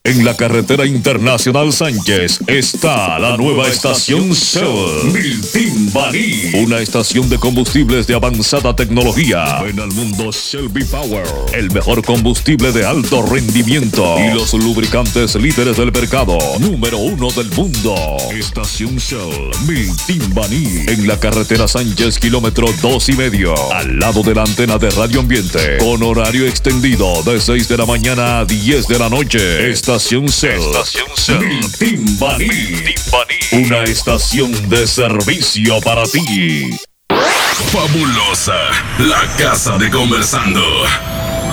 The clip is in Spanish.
En la carretera internacional Sánchez está la nueva estación Shell Miltimbaní, una estación de combustibles de avanzada tecnología. Ven al mundo Shell V-Power, el mejor combustible de alto rendimiento y los lubricantes líderes del mercado, número 1 del mundo. Estación Shell Miltimbaní, en la carretera Sánchez, kilómetro 2,5, al lado de la antena de Radio Ambiente, con horario extendido de 6 de la mañana a 10 de la noche. Estación Shell Miltimbaní, una estación de servicio para ti. Fabulosa, la casa de conversando.